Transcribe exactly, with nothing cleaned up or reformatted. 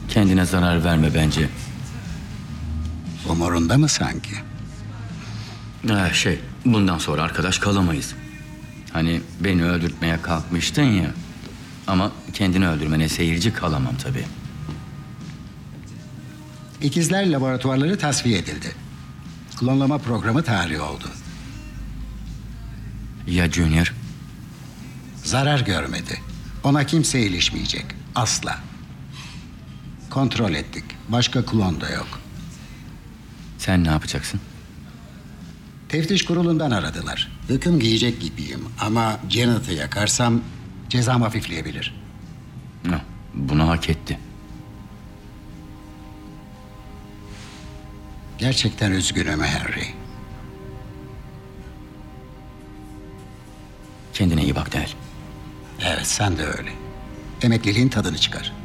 Kendine zarar verme bence. Umurunda mı sanki? Ha, şey, bundan sonra arkadaş kalamayız. Hani beni öldürtmeye kalkmıştın ya. Ama kendini öldürmene seyirci kalamam tabii. İkizler laboratuvarları tasfiye edildi. Klonlama programı tarih oldu. Ya Junior? Zarar görmedi. Ona kimse ilişmeyecek. Asla. Kontrol ettik. Başka klon da yok. Sen ne yapacaksın? Teftiş kurulundan aradılar. Hüküm giyecek gibiyim ama Janet'ı yakarsam cezam hafifleyebilir. Ha, bunu hak etti. Gerçekten üzgünüm Henry. Kendine iyi bak Del. Evet, sen de öyle. Emekliliğin tadını çıkar.